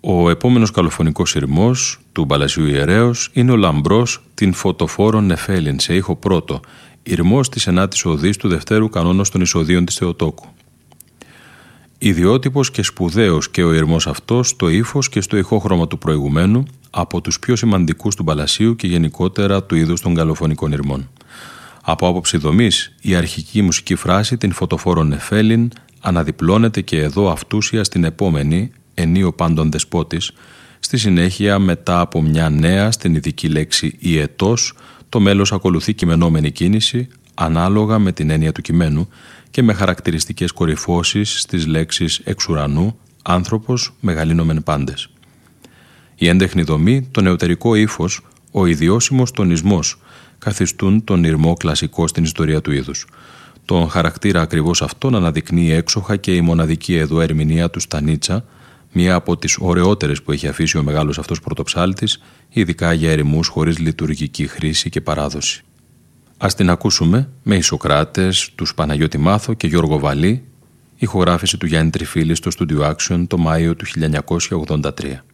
Ο επόμενος καλοφωνικός ηρμός του Μπαλασίου Ιερέως είναι ο λαμπρός την φωτοφόρων Νεφέλην σε ήχο πρώτο, ηρμός της 9ης οδής του δευτέρου κανόνος των εισοδίων της Θεοτόκου. Ιδιότυπος και σπουδαίος και ο ηρμός αυτός στο ύφος και στο ηχόχρωμα του προηγουμένου, από τους πιο σημαντικούς του Μπαλασίου και γενικότερα του είδους των καλοφωνικών ηρμών. Από άποψη δομής, η αρχική μουσική φράση την φωτοφόρων Νεφέλην αναδιπλώνεται και εδώ αυτούσια στην επόμενη, ενίο πάντων δεσπότης, στη συνέχεια μετά από μια νέα στην ειδική λέξη «ιετός», το μέλος ακολουθεί κειμενόμενη κίνηση ανάλογα με την έννοια του κειμένου και με χαρακτηριστικές κορυφώσεις στις λέξεις «εξ ουρανού», «άνθρωπος», «μεγαλύνομεν πάντες». Η έντεχνη δομή, το νεωτερικό ύφος, ο ιδιώσιμος τονισμός καθιστούν τον ηρμό κλασικό στην ιστορία του είδους. Τον χαρακτήρα ακριβώς αυτόν αναδεικνύει έξοχα και η μοναδική εδώ ερμηνεία του Στανίτσα, μία από τις ωραιότερες που έχει αφήσει ο μεγάλος αυτός πρωτοψάλτης, ειδικά για ερημούς χωρίς λειτουργική χρήση και παράδοση. Ας την ακούσουμε με Ισοκράτες, τους Παναγιώτη Μάθο και Γιώργο Βαλή, ηχογράφηση του Γιάννη Τριφίλη στο Studio Action το Μάιο του 1983.